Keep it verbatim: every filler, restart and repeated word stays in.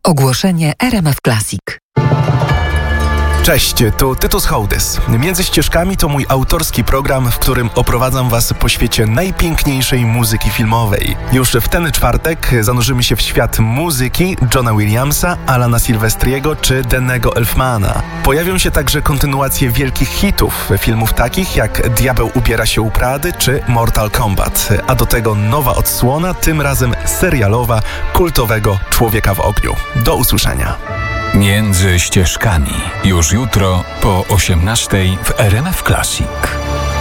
Ogłoszenie R M F Classic. Cześć, tu Tytus Hołdys. Między ścieżkami to mój autorski program, w którym oprowadzam Was po świecie najpiękniejszej muzyki filmowej. Już w ten czwartek zanurzymy się w świat muzyki Johna Williamsa, Alana Silvestriego czy Danny'ego Elfmana. Pojawią się także kontynuacje wielkich hitów, filmów takich jak Diabeł ubiera się u Prady czy Mortal Kombat, a do tego nowa odsłona, tym razem serialowa, kultowego Człowieka w ogniu. Do usłyszenia. Między ścieżkami. Już jutro po osiemnastej w R M F Classic.